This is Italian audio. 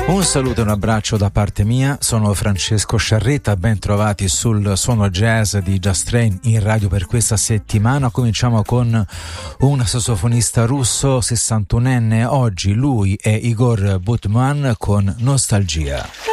Un saluto e un abbraccio da parte mia, sono Francesco Sciarretta, ben trovati sul Suono Jazz di Just Train in radio per questa settimana. Cominciamo con un sassofonista russo, 61enne, oggi lui è Igor Butman con Nostalgia.